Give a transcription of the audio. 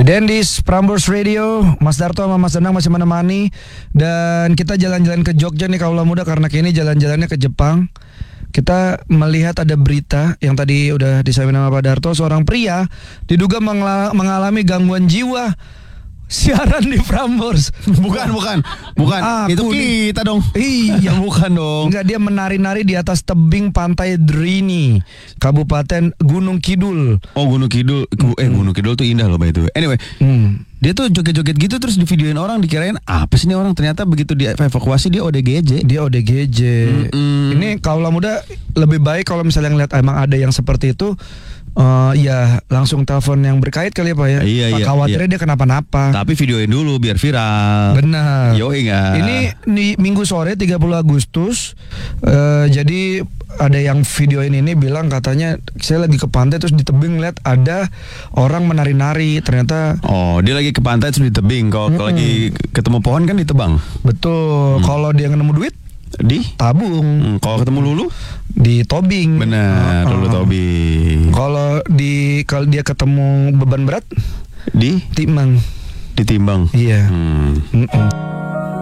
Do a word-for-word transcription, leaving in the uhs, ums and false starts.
Dendis Prambors Radio, Mas Darto sama Mas Danang masih menemani. Dan kita jalan-jalan ke Jogja nih kaula muda, karena kini jalan-jalannya ke Jepang. Kita melihat ada berita yang tadi udah disampaikan sama Pak Darto, seorang pria diduga mengla- mengalami gangguan jiwa siaran di Prambors. Bukan, bukan, bukan. Aku Itu di- kita dong. Iya, Bukan dong. enggak, dia menari-nari di atas tebing pantai Drini, Kabupaten Gunung Kidul. Oh, Gunung Kidul. Gu- Eh, Gunung Kidul tuh indah loh by the way. Anyway, Hmm. dia tuh joget-joget gitu terus di videoin orang, dikirain apa sih ini orang, ternyata begitu dia evakuasi dia O D G J. Dia O D G J. Mm-mm. Ini kaula muda lebih baik kalau misalnya ngeliat emang ada yang seperti itu, eh ya langsung telepon yang berkait kali ya Pak ya. Iya, Pak, iya, khawatirnya dia kenapa-napa. Tapi videoin dulu biar viral. Benar. Yoi nggak? Ini nih, Minggu sore tiga puluh Agustus. eh, jadi ada yang videoin ini bilang katanya saya lagi ke pantai terus di tebing lihat ada orang menari-nari. Ternyata Oh, dia lagi ke pantai terus di tebing. Kalau kalau lagi ketemu pohon kan ditebang. betul. Kalau dia nemu duit Di? tabung, Hmm, kalau ketemu lulu? di tobing. Benar, Heeh. lulu tobing. Kalau di kalau dia ketemu beban berat, Di? timang. Ditimbang. Iya. Hmm. Mm-mm.